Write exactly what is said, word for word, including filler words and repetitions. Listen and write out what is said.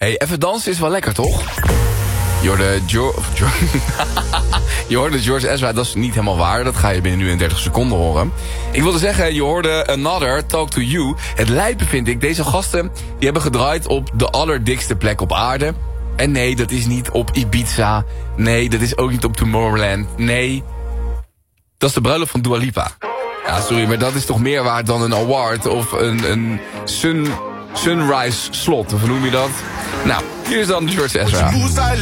Hey, even dansen is wel lekker, toch? Je hoorde, George, je hoorde George Ezra, dat is niet helemaal waar. Dat ga je binnen nu in dertig seconden horen. Ik wilde zeggen, je hoorde Another, Talk to You. Het lijpe vind ik, deze gasten die hebben gedraaid op de allerdikste plek op aarde. En nee, dat is niet op Ibiza. Nee, dat is ook niet op Tomorrowland. Nee, dat is de bruiloft van Dua Lipa. Ja, sorry, maar dat is toch meer waard dan een award of een, een sun, sunrise slot. Of hoe noem je dat? Nou, hier is dan George Ezra.